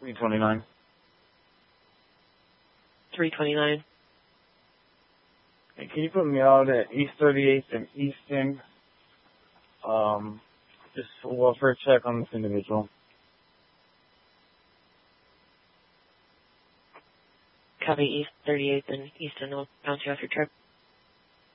329. 329. Hey, can you put me out at East 38th and Easton? Just for a welfare check on this individual. Copy East 38th and Easton. I'll bounce you off your trip.